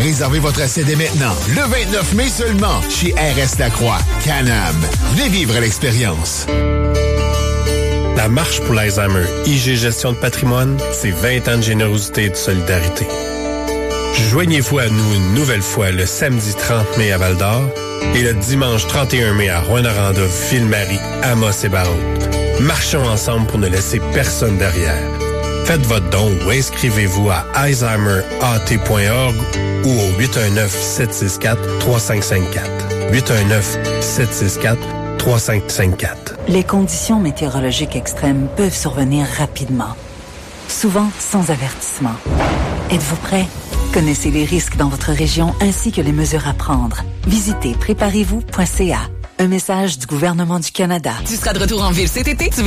Réservez votre assiette dès maintenant, le 29 mai seulement, chez RS Lacroix. Can-Am. Venez vivre l'expérience. La Marche pour l'Alzheimer IG Gestion de patrimoine, c'est 20 ans de générosité et de solidarité. Joignez-vous à nous une nouvelle fois le samedi 30 mai à Val-d'Or et le dimanche 31 mai à Rouyn-Noranda, Ville-Marie, Amos et Barrault. Marchons ensemble pour ne laisser personne derrière. Faites votre don ou inscrivez-vous à alzheimerat.org ou au 819-764-3554. 819-764-3554. Les conditions météorologiques extrêmes peuvent survenir rapidement, souvent sans avertissement. Êtes-vous prêt? Connaissez les risques dans votre région ainsi que les mesures à prendre. Visitez préparez-vous.ca. Un message du gouvernement du Canada. Tu seras de retour en ville cet été.